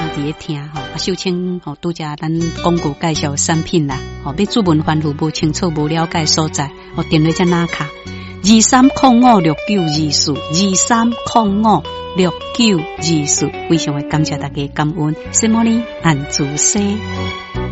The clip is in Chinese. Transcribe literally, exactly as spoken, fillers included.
伫咧听吼，啊，秀清吼拄则咱广告介绍产品啦，吼，要注文番符无清楚无了解所在，吼，电话才哪卡二三零五六九二四二三零五六九二四，非常的感谢大家感恩，谢莫哩按主西。